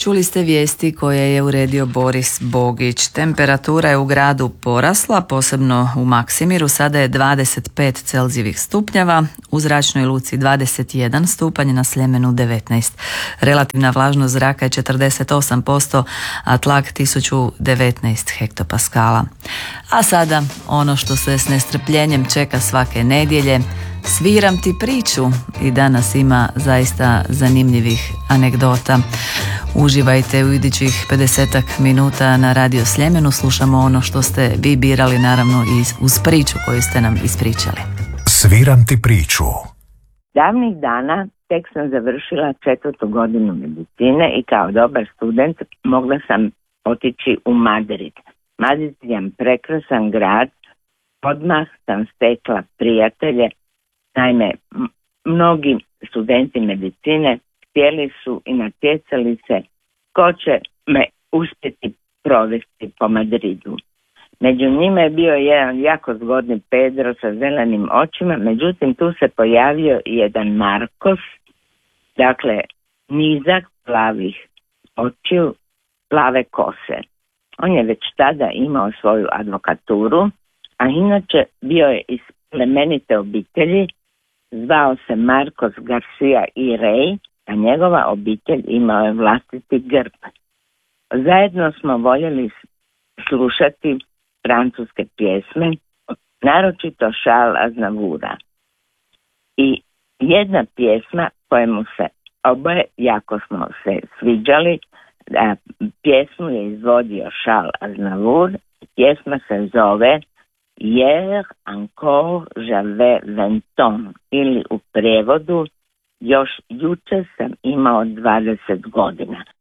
Čuli ste vijesti koje je uredio Boris Bogić. Temperatura je u gradu porasla, posebno u Maksimiru, sada je 25 Celzijevih stupnjeva, u zračnoj luci 21 stupanj, na Sljemenu 19. Relativna vlažnost zraka je 48%, a tlak 1019 hektopaskala. A sada ono što se s nestrpljenjem čeka svake nedjelje, Sviram ti priču, i danas ima zaista zanimljivih anegdota. Uživajte u idućih 50 minuta na Radio Sljemenu, slušamo ono što ste vi birali, naravno i uz priču koju ste nam ispričali. Sviram ti priču. Davnih dana tek sam završila 4. godinu medicine i kao dobar student mogla sam otići u Madrid. Madrid je prekrasan grad, odmah sam stekla prijatelje. Naime, mnogi studenti medicine htjeli su i natjecali se ko će me uspjeti provesti po Madridu. Među njima je bio jedan jako zgodni Pedro sa zelenim očima, međutim tu se pojavio i jedan Markos, dakle nizak, plavih očiju, plave kose. On je već tada imao svoju advokaturu, a inače bio je iz plemenite obitelji, zvao se Marcos Garcia i Rey, a njegova obitelj imao je vlastiti grb. Zajedno smo voljeli slušati francuske pjesme, naročito Charles Aznavoura. I jedna pjesma kojemu se oboje jako smo se sviđali, pjesmu je izvodio Charles Aznavour, pjesma se zove Hier encore j'avais 20 ans, ili u prijevodu još jučer sam imao 20 godina.